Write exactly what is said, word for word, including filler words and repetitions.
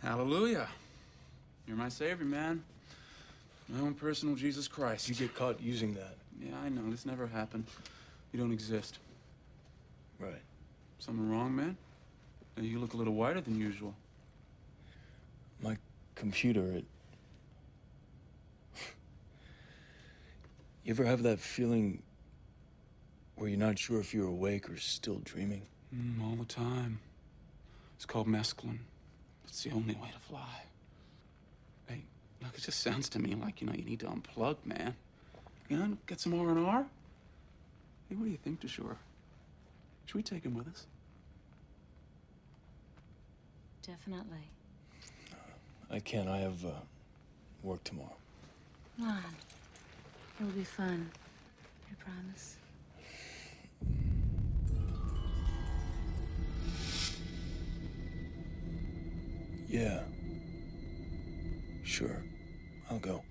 Hallelujah. You're my savior, man. My own personal Jesus Christ. You get caught using that. Yeah, I know. This never happened. You don't exist. Right. Something wrong, man? You look a little whiter than usual. My computer, it... You ever have that feeling where you're not sure if you're awake or still dreaming? Mm, all the time. It's called mescaline. It's the only way to fly. Hey, look, it just sounds to me like, you know, you need to unplug, man. You know, get some R and R? Hey, what do you think, DeShore? Should we take him with us? Definitely. I can't. I have uh, work tomorrow. Come on. It'll be fun. I promise. Yeah. Sure. I'll go.